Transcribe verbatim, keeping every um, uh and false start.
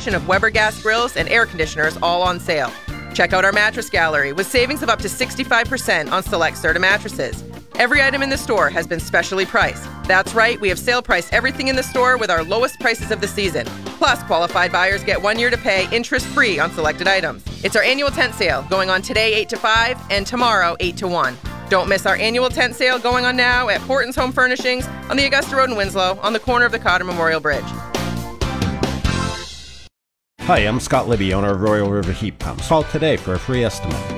selection of Weber gas grills and air conditioners all on sale. Check out our mattress gallery with savings of up to sixty-five percent on select Serta mattresses. Every item in the store has been specially priced. That's right, we have sale priced everything in the store with our lowest prices of the season. Plus, qualified buyers get one year to pay interest-free on selected items. It's our annual tent sale going on today eight to five and tomorrow eight to one. Don't miss our annual tent sale going on now at Horton's Home Furnishings on the Augusta Road in Winslow on the corner of the Cotter Memorial Bridge. Hi, I'm Scott Libby, owner of Royal River Heat Pumps. Call today for a free estimate.